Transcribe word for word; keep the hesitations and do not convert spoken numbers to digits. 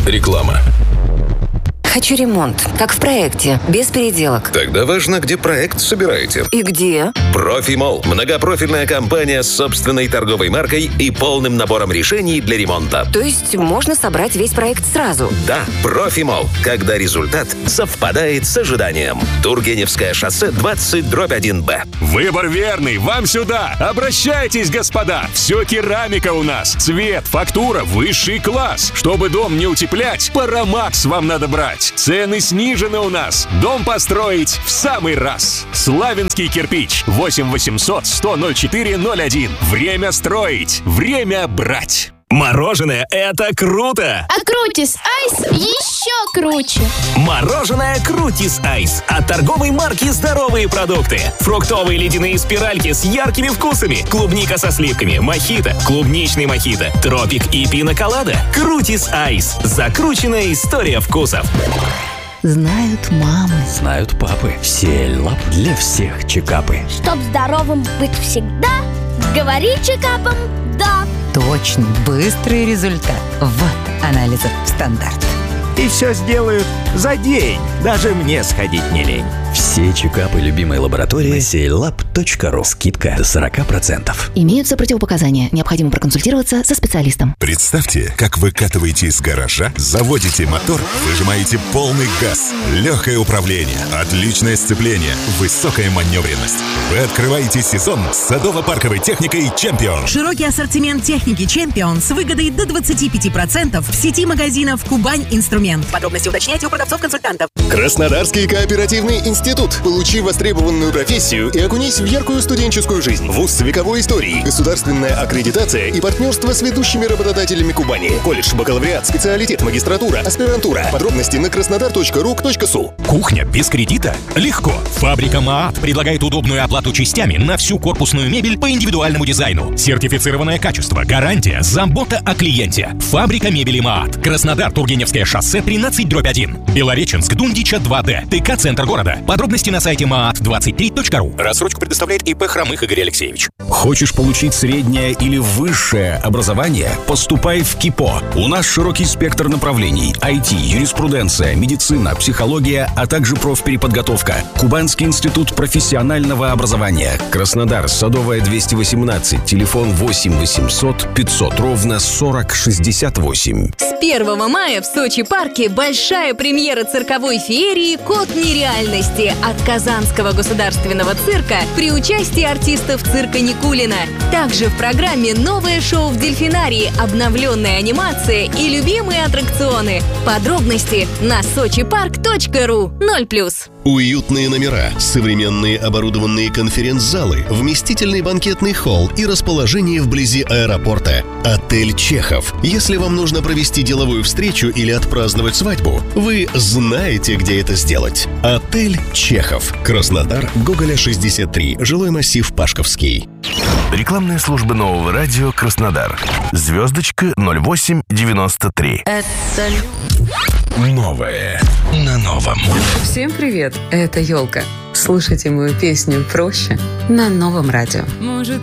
Реклама. Хочу ремонт, как в проекте, без переделок. Тогда важно, где проект собираете. И где? Профимолл. Многопрофильная компания с собственной торговой маркой и полным набором решений для ремонта. То есть можно собрать весь проект сразу? Да, Профимолл. Когда результат совпадает с ожиданием. Тургеневское шоссе двадцать дробь один Б. Выбор верный. Вам сюда. Обращайтесь, господа. Все керамика у нас. Цвет, фактура, высший класс. Чтобы дом не утеплять, Парамакс вам надо брать. Цены снижены у нас. Дом построить в самый раз. Славянский кирпич. восемь восемьсот сто ноль четыре ноль один. Время строить. Время брать. Мороженое – это круто! А Крутис Айс еще круче! Мороженое Крутис Айс от торговой марки «Здоровые продукты». Фруктовые ледяные спиральки с яркими вкусами. Клубника со сливками, мохито, клубничный мохито, тропик и пина-колада. Крутис Айс. Закрученная история вкусов. Знают мамы. Знают папы. Сиэль-Лаб для всех чекапы. Чтоб здоровым быть всегда, говори чекапам «да». Точный, быстрый результат. Вот анализы стандарт. И все сделают за день. Даже мне сходить не лень. Все чекапы любимой лаборатории на сиэль-лаб точка ру. Скидка до сорок процентов. Имеются противопоказания. Необходимо проконсультироваться со специалистом. Представьте, как вы выкатываете из гаража, заводите мотор, выжимаете полный газ, легкое управление, отличное сцепление, высокая маневренность. Вы открываете сезон с садово-парковой техникой «Чемпион». Широкий ассортимент техники «Чемпион» с выгодой до двадцати пяти процентов в сети магазинов «Кубань Инструмент». Подробности уточняйте у продавцов-консультантов. Краснодарский кооперативный институт. Получи востребованную профессию и окунись в яркую студенческую жизнь. Вуз с вековой историей, государственная аккредитация и партнерство с ведущими работодателями Кубани. Колледж, бакалавриат, специалитет, магистратура, аспирантура. Подробности на краснодар точка ру точка су. Кухня без кредита? Легко. Фабрика МААТ предлагает удобную оплату частями на всю корпусную мебель по индивидуальному дизайну. Сертифицированное качество, гарантия, забота о клиенте. Фабрика мебели МААТ. Краснодар, Тургеневское шоссе тринадцать дробь один. Белореченск, Дундича два Д. ТК «Центр города». Подробности на сайте маат двадцать три точка ру. Рассрочку предоставляет ИП Хромых Игорь Алексеевич. Хочешь получить среднее или высшее образование? Поступай в КИПО. У нас широкий спектр направлений: ай ти, юриспруденция, медицина, психология, а также профпереподготовка. Кубанский институт профессионального образования. Краснодар, Садовая, двести восемнадцать, телефон восемь восемьсот пятьсот ровно сорок шестьдесят восемь. С первого мая в Сочи-парке большая премьера цирковой феерии «Код нереальности» от Казанского государственного цирка при участии артистов цирка Никулина. Также в программе новое шоу в Дельфинарии, обновленная анимация и любимые аттракционы. Подробности на сочипарк точка ру. ноль плюс. Уютные номера, современные оборудованные конференц-залы, вместительный банкетный холл и расположение вблизи аэропорта. Отель «Чехов». Если вам нужно провести деловую встречу или отпраздновать свадьбу, вы знаете, где это сделать. Отель «Чехов». Краснодар, Гоголя, шестьдесят три, жилой массив Пашковский. Рекламная служба Нового радио Краснодар. Звездочка ноль восемь девяносто три. Это новое на новом. Всем привет, это Ёлка. Слушайте мою песню «Проще» на Новом радио. Может,